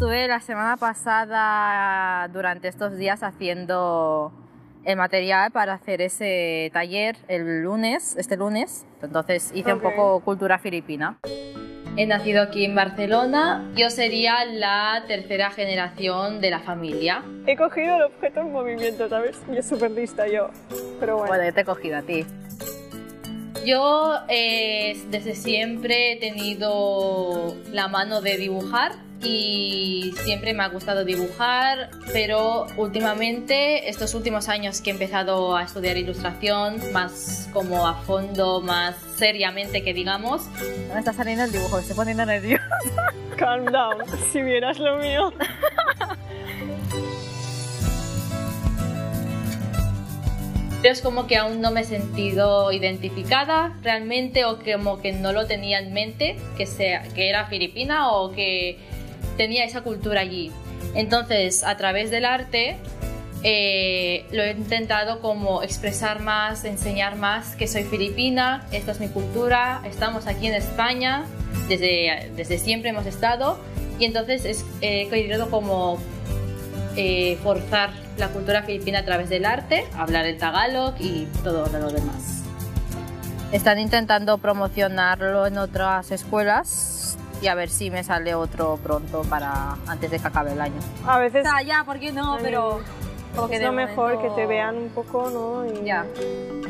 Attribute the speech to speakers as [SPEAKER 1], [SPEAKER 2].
[SPEAKER 1] estuve la semana pasada, durante estos días, haciendo el material para hacer ese taller este lunes. Entonces hice un poco cultura filipina. He nacido aquí en Barcelona. Yo sería la tercera generación de la familia.
[SPEAKER 2] He cogido el objeto en movimiento, ¿sabes? Y es súper lista yo, pero bueno.
[SPEAKER 1] Bueno, yo te he cogido a ti. Yo desde siempre he tenido la mano de dibujar y siempre me ha gustado dibujar, pero últimamente, estos últimos años que he empezado a estudiar ilustración, más como a fondo, más seriamente que digamos. No me está saliendo el dibujo, me estoy poniendo nerviosa.
[SPEAKER 2] Calm down, si vieras lo mío.
[SPEAKER 1] Es como que aún no me he sentido identificada realmente, o como que no lo tenía en mente, que era filipina o que tenía esa cultura allí. Entonces, a través del arte lo he intentado como expresar más, enseñar más que soy filipina, esta es mi cultura, estamos aquí en España, desde siempre hemos estado, y entonces he querido como forzar la cultura filipina a través del arte, hablar el tagalog y todo lo demás. Están intentando promocionarlo en otras escuelas y a ver si me sale otro pronto para antes de que acabe el año.
[SPEAKER 2] A veces...
[SPEAKER 1] O sea, ya, ¿por qué no? Pero...
[SPEAKER 2] es lo mejor que te vean un poco, ¿no? Y...
[SPEAKER 1] Ya.